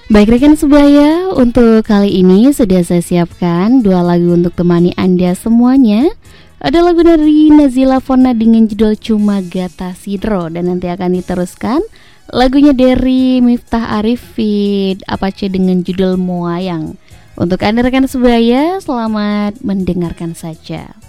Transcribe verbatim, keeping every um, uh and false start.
Baik rekan sebaya, untuk kali ini sudah saya siapkan dua lagu untuk temani Anda semuanya. Ada lagu dari Nazila Fona dengan judul Cuma Gata Sidro, dan nanti akan diteruskan lagunya dari Miftah Arif feat. Apache dengan judul Moayang. Untuk Anda rekan sebaya, selamat mendengarkan saja.